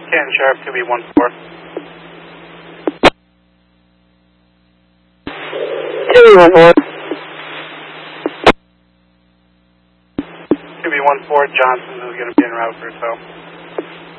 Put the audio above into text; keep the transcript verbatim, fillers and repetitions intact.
Canton Sheriff, two B one four. two B one four. two B one four, Johnson is going to be en route for so.